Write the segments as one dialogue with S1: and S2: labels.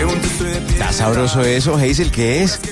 S1: Está sabroso eso, Hazel, ¿qué es?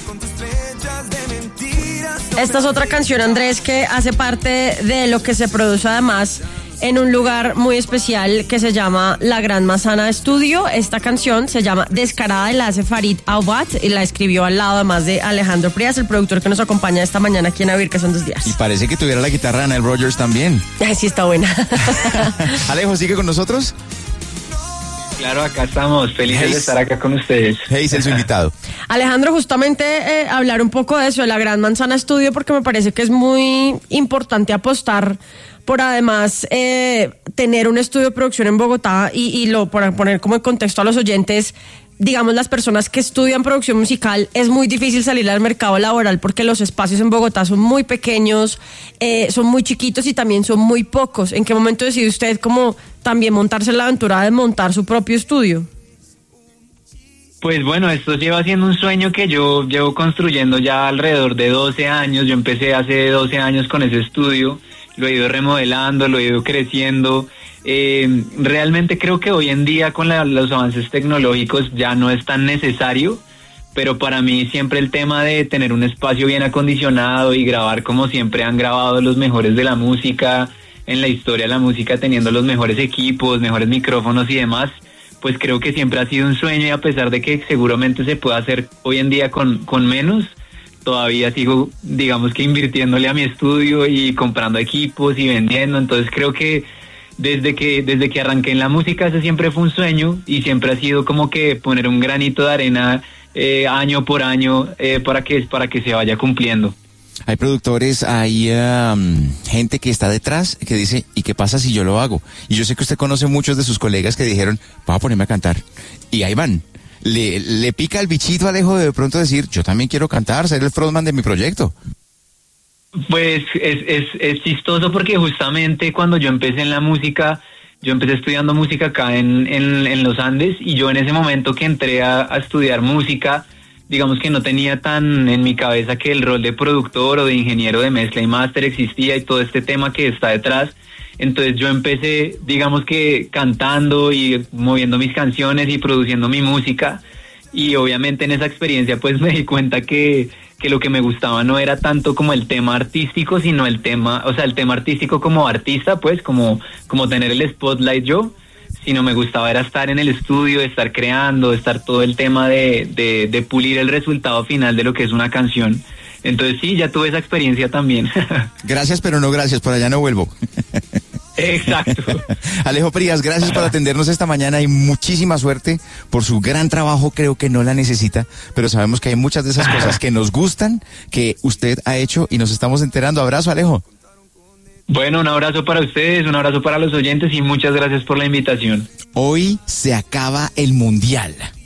S2: Esta es otra canción, Andrés, que hace parte de lo que se produce además en un lugar muy especial que se llama La Gran Manzana Studio. Esta canción se llama Descarada y la hace Farid Awad y la escribió al lado además de Alejandro Prías, el productor que nos acompaña esta mañana aquí en A Vivir, que son 2 días.
S1: Y parece que tuviera la guitarra de Nile Rodgers también.
S2: Ay, sí, está buena.
S1: Alejo, ¿sigue con nosotros?
S3: Claro, acá estamos, felices de estar acá con ustedes.
S1: Hazel, su invitado.
S2: Alejandro, justamente hablar un poco de eso, de La Gran Manzana Studio, porque me parece que es muy importante apostar por además tener un estudio de producción en Bogotá y para poner como en contexto a los oyentes, digamos, las personas que estudian producción musical, es muy difícil salir al mercado laboral porque los espacios en Bogotá son muy pequeños, son muy chiquitos y también son muy pocos. ¿En qué momento decide usted como también montarse la aventura de montar su propio estudio?
S3: Pues bueno, esto lleva siendo un sueño que yo llevo construyendo ya alrededor de 12 años. Yo empecé hace 12 años con ese estudio, lo he ido remodelando, lo he ido creciendo. Realmente creo que hoy en día con los avances tecnológicos ya no es tan necesario, pero para mí siempre el tema de tener un espacio bien acondicionado y grabar como siempre han grabado los mejores de la música, en la historia de la música, teniendo los mejores equipos, mejores micrófonos y demás, pues creo que siempre ha sido un sueño, y a pesar de que seguramente se puede hacer hoy en día con menos, todavía sigo, digamos que invirtiéndole a mi estudio y comprando equipos y vendiendo. Entonces creo que desde que arranqué en la música ese siempre fue un sueño y siempre ha sido como que poner un granito de arena año por año para que se vaya cumpliendo.
S1: Hay productores, hay gente que está detrás que dice, ¿y qué pasa si yo lo hago? Y yo sé que usted conoce muchos de sus colegas que dijeron, voy a ponerme a cantar. Y ahí van. Le pica el bichito, Alejo, de pronto decir, yo también quiero cantar, ser el frontman de mi proyecto.
S3: Pues es chistoso porque justamente cuando yo empecé en la música, yo empecé estudiando música acá en los Andes, y yo en ese momento que entré a estudiar música, digamos que no tenía tan en mi cabeza que el rol de productor o de ingeniero de mezcla y máster existía y todo este tema que está detrás. Entonces yo empecé, digamos que cantando y moviendo mis canciones y produciendo mi música, y obviamente en esa experiencia pues me di cuenta que lo que me gustaba no era tanto como el tema artístico, sino el tema artístico como artista, pues como tener el spotlight yo, sino me gustaba era estar en el estudio, estar creando, estar todo el tema de pulir el resultado final de lo que es una canción. Entonces sí, ya tuve esa experiencia también.
S1: Gracias, pero no gracias, por allá no vuelvo.
S3: Exacto.
S1: Alejo Prías, gracias por atendernos esta mañana y muchísima suerte por su gran trabajo. Creo que no la necesita, pero sabemos que hay muchas de esas cosas que nos gustan, que usted ha hecho y nos estamos enterando. Abrazo, Alejo.
S3: Bueno, un abrazo para ustedes, un abrazo para los oyentes y muchas gracias por la invitación.
S1: Hoy se acaba el Mundial.